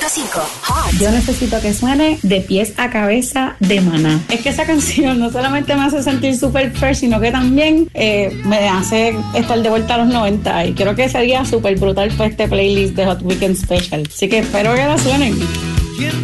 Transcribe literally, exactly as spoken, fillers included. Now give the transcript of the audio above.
cinco Hot. Yo necesito que suene de pies a cabeza de Maná. Es que esa canción no solamente me hace sentir súper fresh, sino que también eh, me hace estar de vuelta a los noventa. Y creo que sería súper brutal para este playlist de Hot Weekend Special. Así que espero que la suenen.